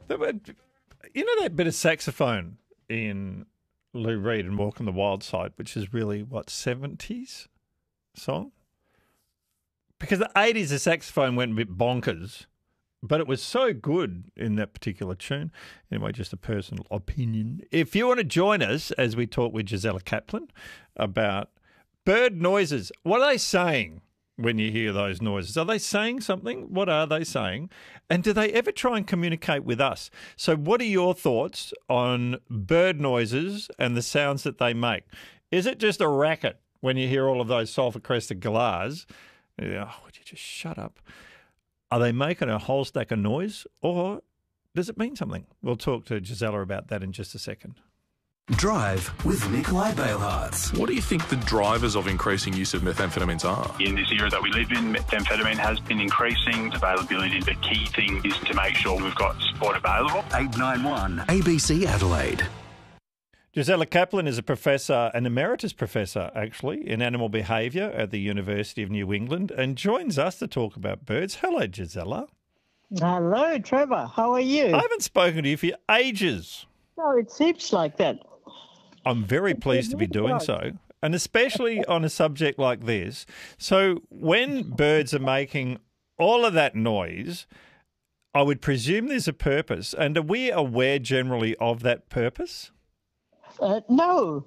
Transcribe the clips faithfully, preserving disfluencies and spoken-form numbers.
You know that bit of saxophone in Lou Reed and Walk on the Wild Side, which is really, what, seventies song? Because the eighties, the saxophone went a bit bonkers, but it was so good in that particular tune. Anyway, just a personal opinion. If you want to join us as we talk with Gisela Kaplan about bird noises, what are they saying when you hear those noises? Are they saying something? What are they saying? And do they ever try and communicate with us? So what are your thoughts on bird noises and the sounds that they make? Is it just a racket when you hear all of those sulphur-crested galahs? Oh, would you just shut up? Are they making a whole stack of noise, or does it mean something? We'll talk to Gisela about that in just a second. Drive with Nikolai Bailhartz. What do you think the drivers of increasing use of methamphetamines are? In this era that we live in, methamphetamine has been increasing. Availability, the key thing is to make sure we've got support available. eight nine one A B C Adelaide. Gisela Kaplan is a professor, an emeritus professor, actually, in animal behaviour at the University of New England, and joins us to talk about birds. Hello, Gisela. Hello, Trevor. How are you? I haven't spoken to you for ages. No, it seems like that. I'm very pleased to be doing so, and especially on a subject like this. So when birds are making all of that noise, I would presume there's a purpose. And are we aware generally of that purpose? Uh, no.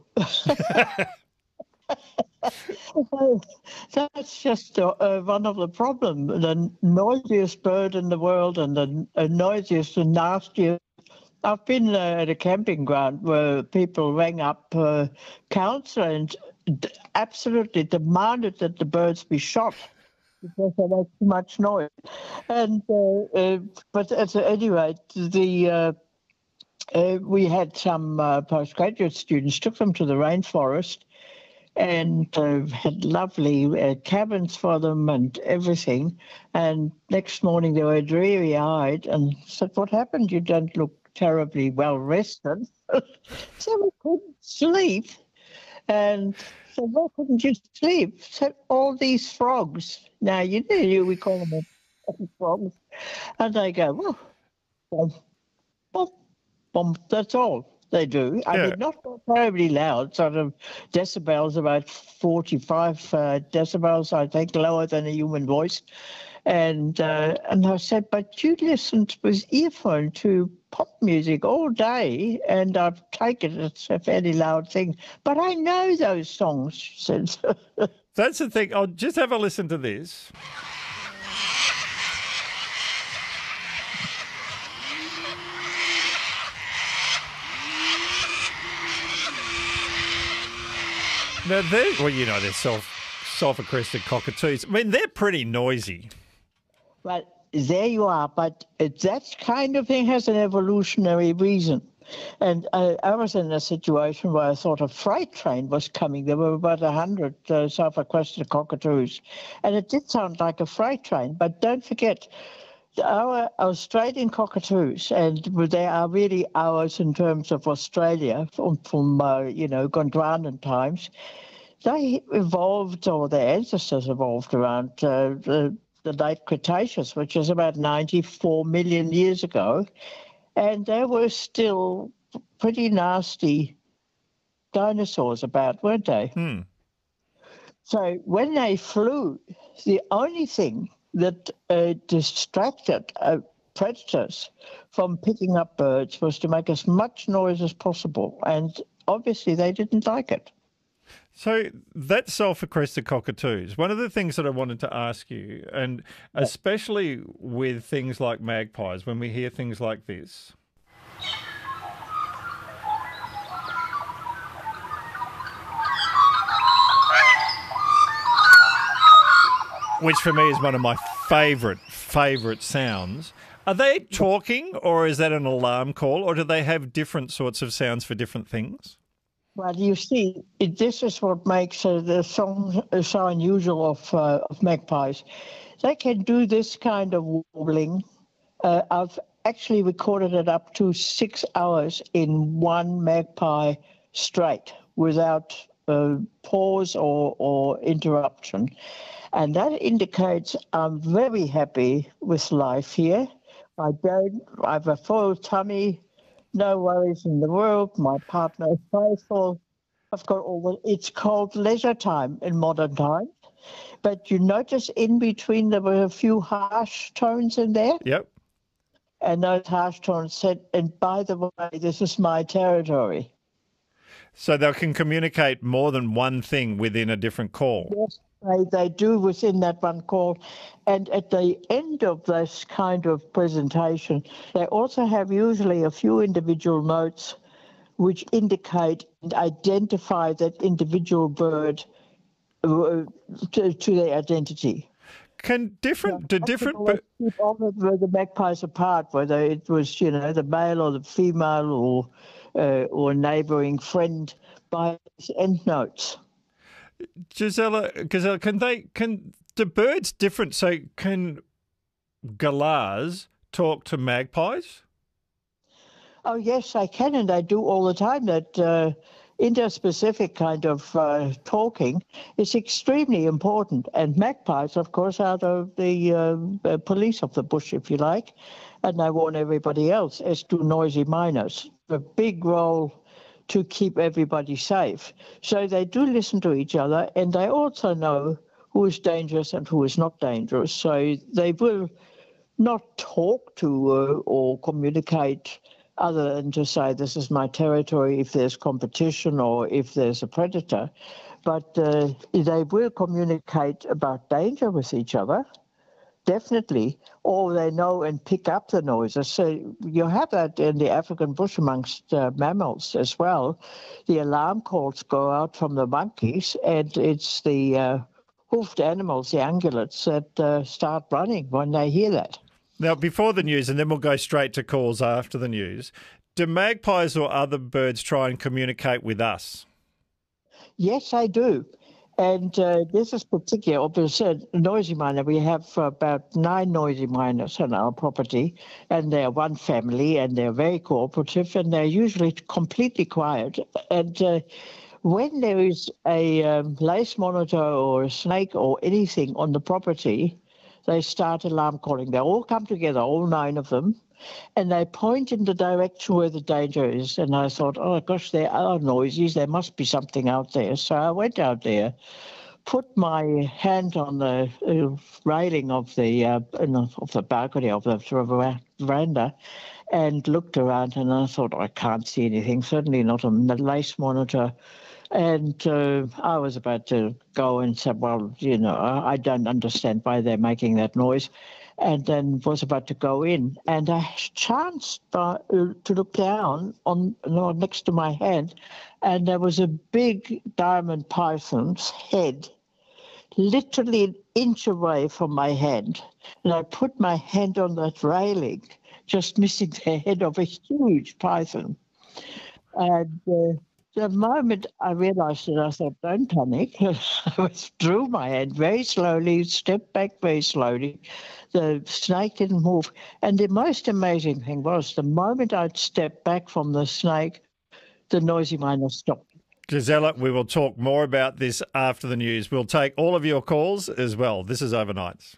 That's just uh, uh, one of the problems. The noisiest bird in the world and the uh, noisiest and nastiest. I've been uh, at a camping ground where people rang up uh, council and d- absolutely demanded that the birds be shot because they make too much noise. And uh, uh, but at any rate, the uh, uh, we had some uh, postgraduate students took them to the rainforest and uh, had lovely uh, cabins for them and everything. And next morning they were dreary-eyed and said, "What happened? You don't look terribly well rested." So we couldn't sleep. And so why couldn't you sleep? So all these frogs. Now, you know, we call them frogs. And they go, "Well, bom, bom, bom." That's all they do. I Yeah. mean, not terribly loud, sort of decibels, about forty-five uh, decibels, I think, lower than a human voice. And uh, and I said, "But you listened with earphone to pop music all day, and I've taken it, it's a fairly loud thing. But I know those songs," she said. That's the thing. I'll just have a listen to this. Now, they're, well, you know, they're self, sulphur-crested cockatoos. I mean, they're pretty noisy. Well, there you are, but that kind of thing has an evolutionary reason. And uh, I was in a situation where I thought a freight train was coming. There were about a hundred uh, sulphur-crested cockatoos. And it did sound like a freight train, but don't forget, our Australian cockatoos, and they are really ours in terms of Australia from, from uh, you know, Gondwanan times, they evolved, or their ancestors evolved around uh, the, the late Cretaceous, which is about ninety-four million years ago, and they were still pretty nasty dinosaurs about, weren't they? Hmm. So when they flew, the only thing that uh, distracted uh, predators from picking up birds was to make as much noise as possible, and obviously they didn't like it. So that's sulphur-crested cockatoos. One of the things that I wanted to ask you, and especially with things like magpies, when we hear things like this, which for me is one of my favourite, favourite sounds. Are they talking, or is that an alarm call, or do they have different sorts of sounds for different things? Well, you see, it, this is what makes uh, the song uh, so unusual of, uh, of magpies. They can do this kind of warbling. Uh, I've actually recorded it up to six hours in one magpie straight without uh, pause or, or interruption. And that indicates I'm very happy with life here. I don't. I have a full tummy, no worries in the world. My partner is faithful. I've got all the. It's called leisure time in modern times. But you notice in between there were a few harsh tones in there. Yep. And those harsh tones said, and by the way, this is my territory. So they can communicate more than one thing within a different call. Yes, they, they do within that one call. And at the end of this kind of presentation, they also have usually a few individual notes which indicate and identify that individual bird uh, to, to their identity. Can different, do different... Keep all the, the magpies apart, whether it was, you know, the male or the female or uh, or neighbouring friend by end notes. Gisela, Gisela, can they, can, do birds different, so can galahs talk to magpies? Oh, yes, I can, and I do all the time. That uh, interspecific kind of uh, talking is extremely important. And magpies, of course, are the, the uh, police of the bush, if you like, and they warn everybody else, as do noisy miners. A big role to keep everybody safe. So they do listen to each other, and they also know who is dangerous and who is not dangerous. So they will not talk to uh, or communicate other than to say, this is my territory if there's competition or if there's a predator. But uh, they will communicate about danger with each other, definitely, or they know and pick up the noises. So you have that in the African bush amongst uh, mammals as well. The alarm calls go out from the monkeys, and it's the uh, hoofed animals, the ungulates, that uh, start running when they hear that. Now, before the news, and then we'll go straight to calls after the news, do magpies or other birds try and communicate with us? Yes, I do. And uh, this is particular. Obviously, noisy miner, we have about nine noisy miners on our property, and they're one family, and they're very cooperative, and they're usually completely quiet. And uh, when there is a um, lace monitor or a snake or anything on the property, they start alarm calling. They all come together, all nine of them, and they point in the direction where the danger is. And I thought, oh, gosh, there are noises. There must be something out there. So I went out there, put my hand on the uh, railing of the uh, of the balcony of the veranda and looked around, and I thought, I can't see anything, certainly not on the lace monitor. And uh, I was about to go and say, well, you know, I don't understand why they're making that noise. And then was about to go in. And I chanced uh, to look down on no, next to my hand, and there was a big diamond python's head, literally an inch away from my hand. And I put my hand on that railing, just missing the head of a huge python. And uh, the moment I realised it, I thought, don't panic. I withdrew my hand very slowly, stepped back very slowly. The snake didn't move. And the most amazing thing was the moment I'd stepped back from the snake, the noisy miner stopped. Gisela, we will talk more about this after the news. We'll take all of your calls as well. This is Overnights.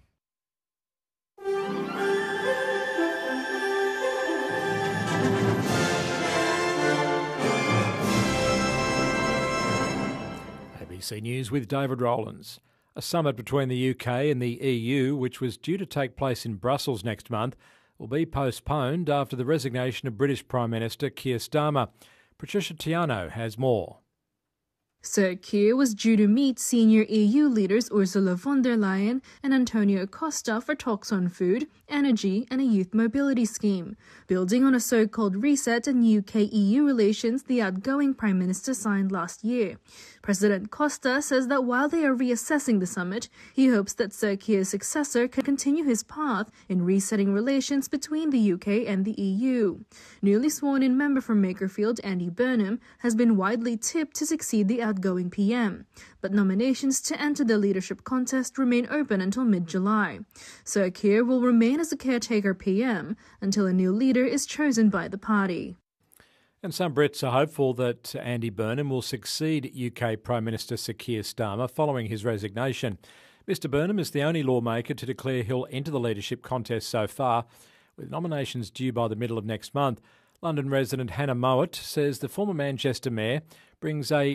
A B C News with David Rowlands. A summit between the U K and the E U, which was due to take place in Brussels next month, will be postponed after the resignation of British Prime Minister Keir Starmer. Patricia Tiano has more. Sir Keir was due to meet senior E U leaders Ursula von der Leyen and Antonio Costa for talks on food, energy and a youth mobility scheme, building on a so-called reset in U K E U relations the outgoing Prime Minister signed last year. President Costa says that while they are reassessing the summit, he hopes that Sir Keir's successor can continue his path in resetting relations between the U K and the E U. Newly sworn-in member for Makerfield, Andy Burnham, has been widely tipped to succeed the outgoing P M, but nominations to enter the leadership contest remain open until mid-July. Sir Keir will remain as a caretaker P M until a new leader is chosen by the party. And some Brits are hopeful that Andy Burnham will succeed U K Prime Minister Sir Keir Starmer following his resignation. Mister Burnham is the only lawmaker to declare he'll enter the leadership contest so far, With nominations due by the middle of next month, London resident Hannah Mowat says the former Manchester mayor brings a